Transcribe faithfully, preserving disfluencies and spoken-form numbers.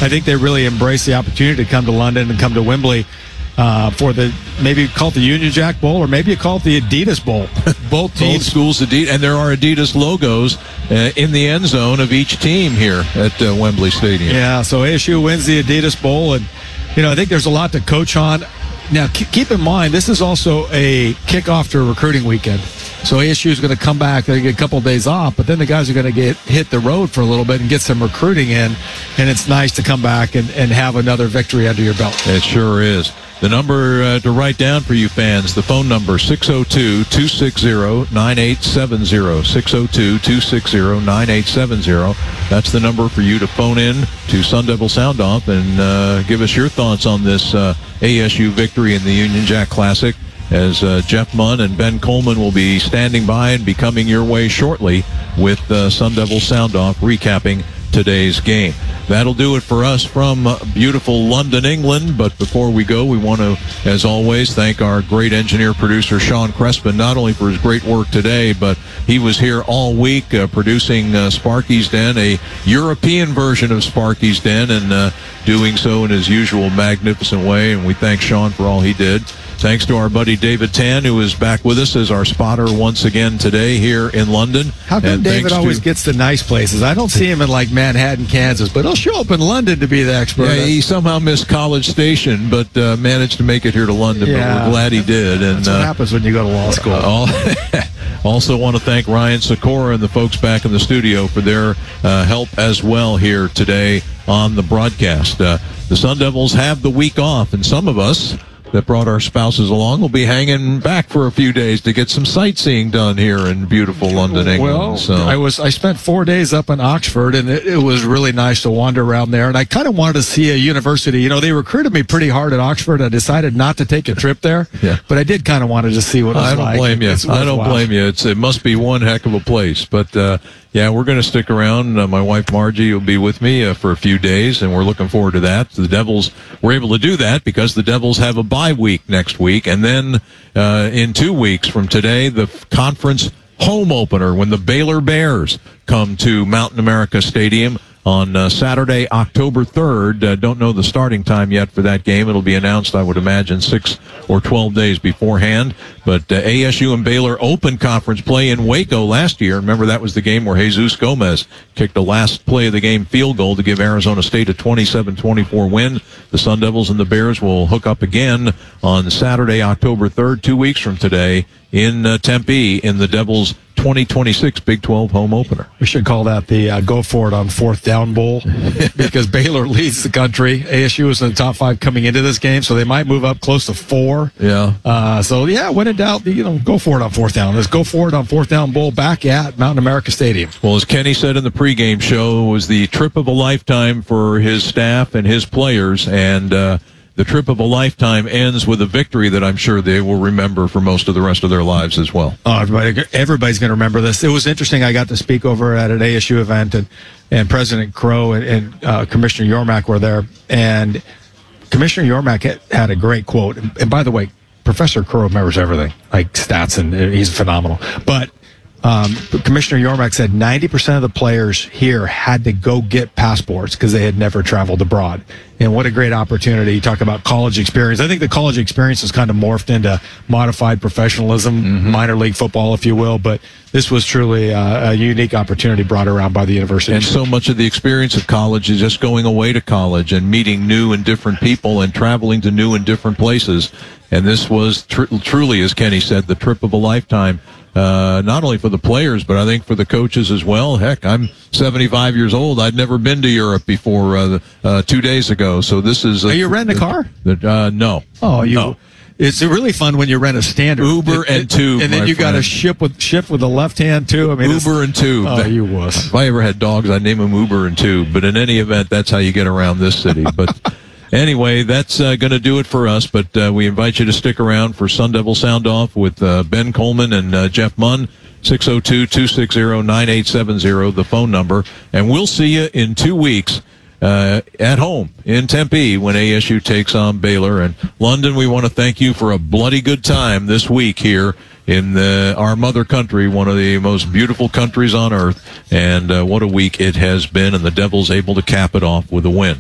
I think they really embrace the opportunity to come to London and come to Wembley uh, for the, maybe call it the Union Jack Bowl, or maybe you call it the Adidas Bowl. Both teams. Both schools, Adidas, and there are Adidas logos uh, in the end zone of each team here at uh, Wembley Stadium. Yeah, so A S U wins the Adidas Bowl, and, you know, I think there's a lot to coach on. Now, keep in mind, this is also a kickoff to a recruiting weekend. So A S U is going to come back, they get a couple of days off, but then the guys are going to get hit the road for a little bit and get some recruiting in, and it's nice to come back and, and have another victory under your belt. It sure is. The number uh, to write down for you fans, the phone number, six oh two, two six zero, nine eight seven zero, six oh two, two six zero, nine eight seven zero. That's the number for you to phone in to Sun Devil Sound Off and uh, give us your thoughts on this uh, A S U victory in the Union Jack Classic, as uh, Jeff Munn and Ben Coleman will be standing by and be coming your way shortly with uh, Sun Devil Sound Off recapping today's game. That'll do it for us from beautiful London, England. But before we go, we want to, as always, thank our great engineer producer Sean Crespin, not only for his great work today, but he was here all week uh, producing uh, Sparky's Den, a European version of Sparky's Den, and uh, doing so in his usual magnificent way. And we thank Sean for all he did. Thanks to our buddy David Tan, who is back with us as our spotter once again today here in London. How come and David always to, gets to nice places? I don't see him in, like, Manhattan, Kansas, but he'll show up in London to be the expert. Yeah, he somehow missed College Station, but uh, managed to make it here to London. Yeah. But we're glad he did. And That's what uh, happens when you go to law school. Uh, also want to thank Ryan Sikora and the folks back in the studio for their uh, help as well here today on the broadcast. Uh, the Sun Devils have the week off, and some of us that brought our spouses along will be hanging back for a few days to get some sightseeing done here in beautiful London, England. Well, so. I was I spent four days up in Oxford, and it, it was really nice to wander around there. And I kind of wanted to see a university. You know, they recruited me pretty hard at Oxford. I decided not to take a trip there, yeah. but I did kind of wanted to see what it was I don't like. blame you. I don't blame you. It's, it must be one heck of a place. But, uh, yeah, we're going to stick around. Uh, my wife Margie will be with me uh, for a few days, and we're looking forward to that. The Devils were able to do that because the Devils have a bye week next week, and then uh, in two weeks from today, the conference home opener when the Baylor Bears come to Mountain America Stadium on uh, Saturday, October third. Uh, don't know the starting time yet for that game. It'll be announced, I would imagine, six or twelve days beforehand. But uh, A S U and Baylor open conference play in Waco last year. Remember, that was the game where Jesus Gomez kicked the last play of the game field goal to give Arizona State a twenty-seven twenty-four win. The Sun Devils and the Bears will hook up again on Saturday, October third, two weeks from today, in uh, Tempe in the Devils' twenty twenty-six Big twelve home opener. We should call that the uh, Go For It on Fourth Down Bowl because Baylor leads the country. A S U is in the top five coming into this game, so they might move up close to four. Yeah. Uh, so, yeah, when in doubt, you know, go for it on fourth down. Let's go for it on Fourth Down Bowl back at Mountain America Stadium. Well, as Kenny said in the pregame show, it was the trip of a lifetime for his staff and his players, and uh, the trip of a lifetime ends with a victory that I'm sure they will remember for most of the rest of their lives as well. Oh, everybody, everybody's going to remember this. It was interesting. I got to speak over at an A S U event, and, and President Crow and, and uh, Commissioner Yormack were there. And Commissioner Yormack had, had a great quote. And, and by the way, Professor Crow remembers everything, like stats, and he's phenomenal. But Um, Commissioner Yormack said ninety percent of the players here had to go get passports because they had never traveled abroad. And what a great opportunity. You talk about college experience. I think the college experience has kind of morphed into modified professionalism, mm-hmm. minor league football, if you will. But this was truly uh, a unique opportunity brought around by the university. And so much of the experience of college is just going away to college and meeting new and different people and traveling to new and different places. And this was tr- truly, as Kenny said, the trip of a lifetime. Uh, not only for the players, but I think for the coaches as well. Heck, I'm seventy-five years old. I'd never been to Europe before uh, uh, two days ago. So this is. A, Are you renting a car? The, uh, no. Oh, you. No. It's really fun when you rent a standard Uber it, and it, Tube, and then you got to ship with shift with the left hand too. I mean, Uber and Tube. Oh, you wuss. If I ever had dogs, I'd name them Uber and Tube. But in any event, that's how you get around this city. But. Anyway, that's uh, going to do it for us, but uh, we invite you to stick around for Sun Devil Sound Off with uh, Ben Coleman and uh, Jeff Munn, six oh two, two six zero, nine eight seven zero, the phone number. And we'll see you in two weeks uh, at home in Tempe when A S U takes on Baylor. And London, we want to thank you for a bloody good time this week here in the, our mother country, one of the most beautiful countries on earth. And uh, what a week it has been, and the Devils able to cap it off with a win.